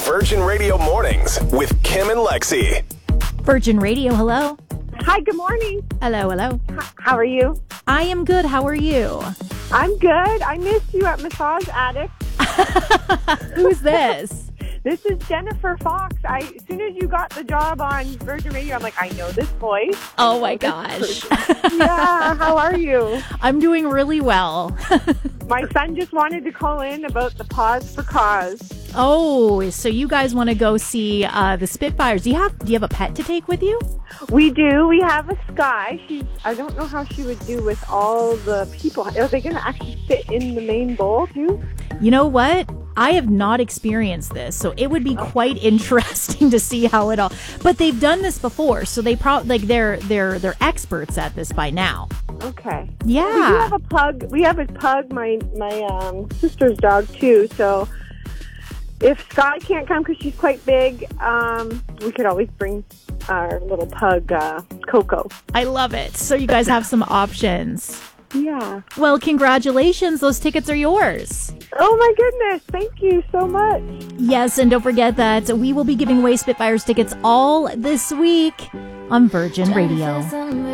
Virgin Radio Mornings with Kim and Lexi. Virgin Radio, hello. Hi, good morning. Hello, hello. How are you? I am good. How are you? I'm good. I missed you at Massage Addict. Who's this? This is Jennifer Fox. As soon as you got the job on Virgin Radio, I'm like, I know this voice. Oh my gosh. Yeah, how are you? I'm doing really well. My son just wanted to call in about the Pause for Cause. Oh, so you guys want to go see the Spitfires. Do you have a pet to take with you? We do. We have a Sky. I don't know how she would do with all the people. Are they going to actually fit in the main bowl too? You know what? I have not experienced this, so it would be quite interesting to see how it all. But they've done this before, so they probably they're experts at this by now. Okay. Yeah. We do have a pug. We have a pug. My sister's dog too. So if Sky can't come because she's quite big, we could always bring our little pug Coco. I love it. So you guys have some options. Yeah. Well, congratulations. Those tickets are yours. Oh, my goodness. Thank you so much. Yes, and don't forget that we will be giving away Spitfires tickets all this week on Virgin Radio.